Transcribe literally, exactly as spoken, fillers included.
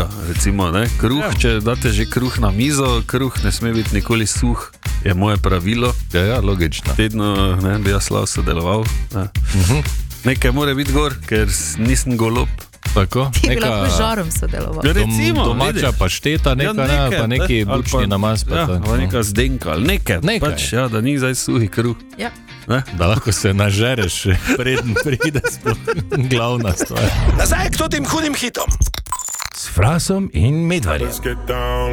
ura, recimo, ne? Kruh, ja. Če date že kruh na mizo, kruh ne sme biti nikoli suh, je moje pravilo. Ja, ja, logično. Tedno, ne, bi jaz slav sodeloval. Ne. Uh-huh. Nekaj mora biti gor, ker nisem golob. Tako, Ti bi neka lahko z žarom sodeloval. Ja, recimo, dom, domača vidiš. pašteta, neka, Ja, nekaj, ne, pa neki ne, ali bučni pa- namaz. Pa Ja, to, ali neka zdenka, ali nekaj. Nekaj. Pač, ja, da ni zdaj suhi kruh. Ja. Ne? Da lahko se nažereš, preden pride sploh glavna stvar. Nazaj k tem hudim hitom. S Frasom in Medvarjem.